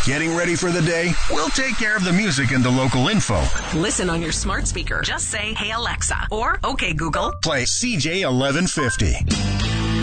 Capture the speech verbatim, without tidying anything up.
Getting ready for the day? We'll take care of the music and the local info. Listen on your smart speaker. Just say, "Hey Alexa," or "Okay Google." Play C J eleven fifty.